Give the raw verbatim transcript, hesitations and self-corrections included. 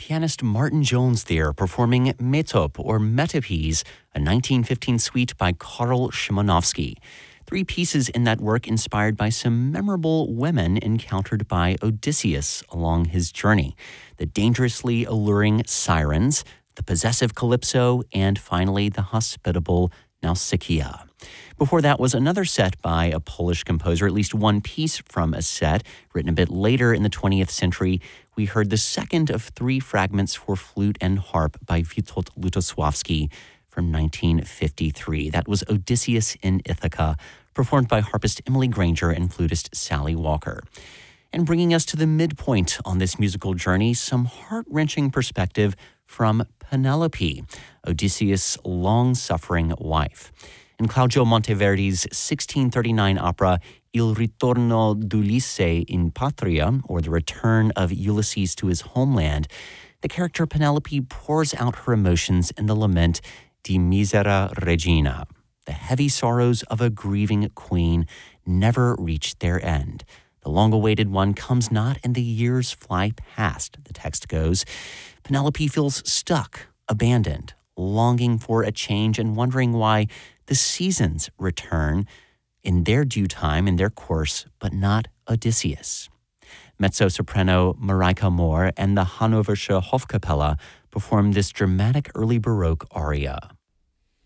pianist Martin Jones there performing Metop or Metopes, a nineteen fifteen suite by Karl Szymanowski. Three pieces in that work inspired by some memorable women encountered by Odysseus along his journey. The dangerously alluring Sirens, the possessive Calypso, and finally the hospitable Nausicaa. Before that was another set by a Polish composer, at least one piece from a set, written a bit later in the twentieth century. We heard the second of three fragments for flute and harp by Witold Lutosławski from nineteen fifty-three. That was Odysseus in Ithaca, performed by harpist Emily Granger and flutist Sally Walker. And bringing us to the midpoint on this musical journey, some heart-wrenching perspective from Penelope, Odysseus' long-suffering wife. In Claudio Monteverdi's sixteen thirty-nine opera Il ritorno d'Ulisse in patria, or The Return of Ulysses to His Homeland, the character Penelope pours out her emotions in the lament Di Misera Regina. The heavy sorrows of a grieving queen never reach their end. The long-awaited one comes not, and the years fly past, the text goes. Penelope feels stuck, abandoned, longing for a change and wondering why the seasons return in their due time, in their course, but not Odysseus. Mezzo-soprano Mareike Mohr and the Hannoversche Hofkapelle performed this dramatic early Baroque aria.